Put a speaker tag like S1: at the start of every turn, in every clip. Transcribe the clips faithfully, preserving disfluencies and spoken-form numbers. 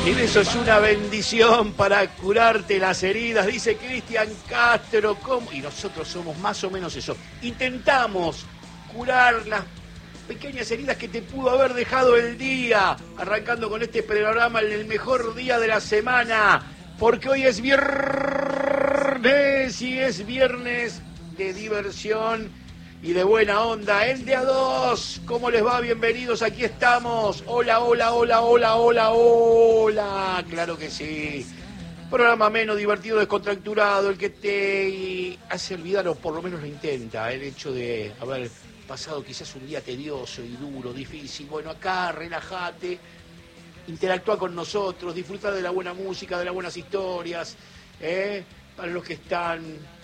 S1: Y eso es una bendición para curarte las heridas, dice Cristian Castro. ¿Cómo? Y nosotros somos más o menos eso. Intentamos curar las pequeñas heridas que te pudo haber dejado el día, arrancando con este programa en el mejor día de la semana, porque hoy es viernes y es viernes de diversión y de buena onda. El de a dos, ¿cómo les va? Bienvenidos, aquí estamos. Hola, hola, hola, hola, hola, hola. Claro que sí. Programa menos divertido, descontracturado, el que te hace olvidar, o por lo menos lo intenta, el hecho de haber pasado quizás un día tedioso y duro, difícil. Bueno, acá relájate, interactúa con nosotros, disfruta de la buena música, de las buenas historias, ¿eh? Para los que están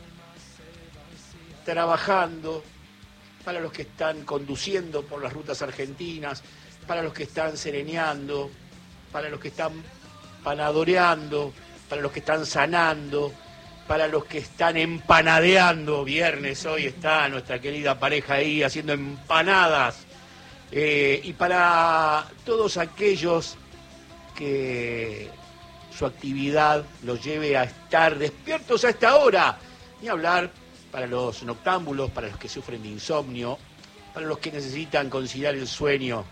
S1: trabajando, para los que están conduciendo por las rutas argentinas, para los que están sereneando, para los que están panadoreando, para los que están sanando, para los que están empanadeando. Viernes, hoy está nuestra querida pareja ahí haciendo empanadas. Eh, y para todos aquellos que su actividad los lleve a estar despiertos a esta hora, ni hablar para los noctámbulos, para los que sufren de insomnio, para los que necesitan conciliar el sueño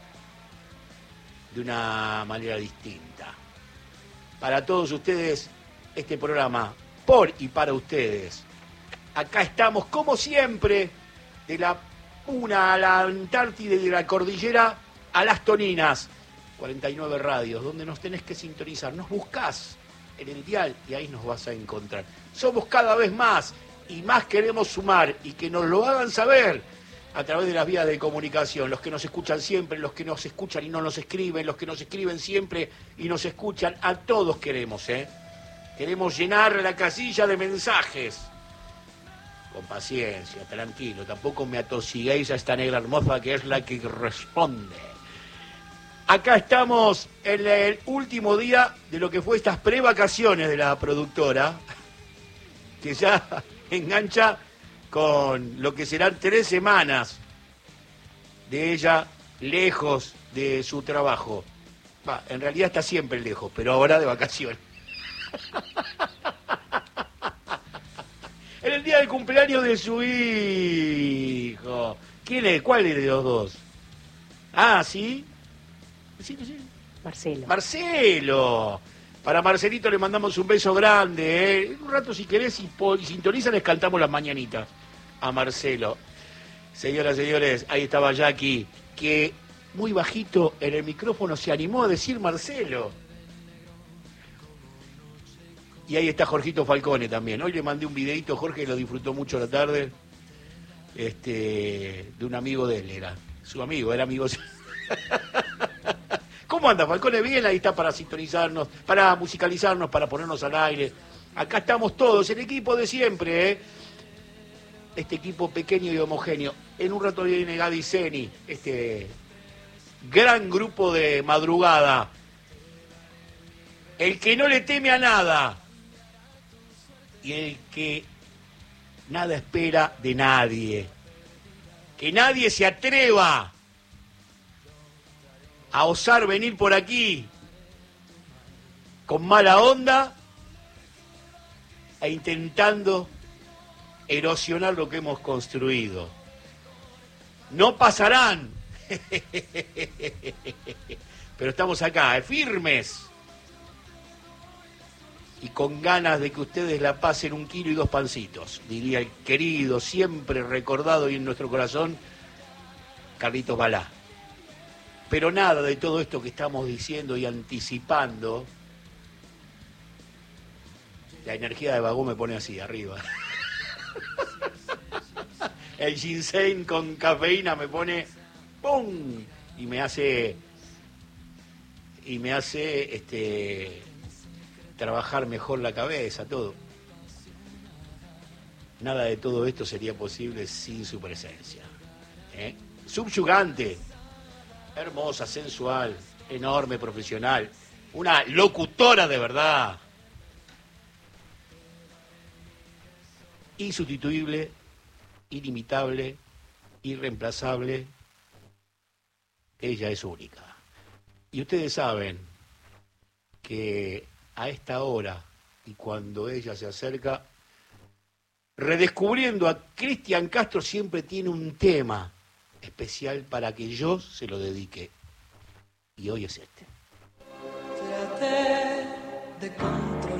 S1: de una manera distinta. Para todos ustedes, este programa, por y para ustedes. Acá estamos, como siempre, de la Puna a la Antártida y de la Cordillera a las Toninas. cuarenta y nueve radios, donde nos tenés que sintonizar. Nos buscás en el dial y ahí nos vas a encontrar. Somos cada vez más y más queremos sumar, y que nos lo hagan saber a través de las vías de comunicación. Los que nos escuchan siempre, los que nos escuchan y no nos escriben, los que nos escriben siempre y nos escuchan, a todos queremos, ¿eh? Queremos llenar la casilla de mensajes. Con paciencia, tranquilo, tampoco me atosiguéis a esta negra hermosa que es la que responde. Acá estamos en el último día de lo que fue estas prevacaciones de la productora, que ya engancha con lo que serán tres semanas de ella lejos de su trabajo. Bah, en realidad está siempre lejos, pero ahora de vacaciones. En el día del cumpleaños de su hijo. ¿Quién es? ¿Cuál es de los dos? Ah, ¿sí? Sí, sí.
S2: Marcelo.
S1: Marcelo. Para Marcelito le mandamos un beso grande, ¿eh? Un rato, si querés, y, y sintonizan, les cantamos las mañanitas a Marcelo. Señoras, señores, ahí estaba Jackie, que muy bajito en el micrófono se animó a decir Marcelo. Y ahí está Jorgito Falcone también. Hoy le mandé un videito, Jorge lo disfrutó mucho la tarde, este, de un amigo de él, era su amigo, era amigo. ¿Cómo anda, Falcone? Bien, ahí está para sintonizarnos, para musicalizarnos, para ponernos al aire. Acá estamos todos, el equipo de siempre, ¿eh? Este equipo pequeño y homogéneo. En un rato viene Gaby Zeni, este gran grupo de madrugada. El que no le teme a nada. Y el que nada espera de nadie. Que nadie se atreva a osar venir por aquí con mala onda e intentando erosionar lo que hemos construido. No pasarán. Pero estamos acá, ¿eh? Firmes. Y con ganas de que ustedes la pasen un kilo y dos pancitos, diría el querido, siempre recordado y en nuestro corazón, Carlitos Balá. Pero nada de todo esto que estamos diciendo y anticipando, la energía de Bagó me pone así, arriba. El ginseng con cafeína me pone ¡pum! Y me hace, y me hace este, trabajar mejor la cabeza, todo. Nada de todo esto sería posible sin su presencia, ¿eh? Subyugante. Hermosa, sensual, enorme, profesional, una locutora de verdad, insustituible, inimitable, irreemplazable. Ella es única. Y ustedes saben que a esta hora y cuando ella se acerca, redescubriendo a Cristian Castro, siempre tiene un tema especial para que yo se lo dedique. Y hoy es este.
S2: Traté de controlar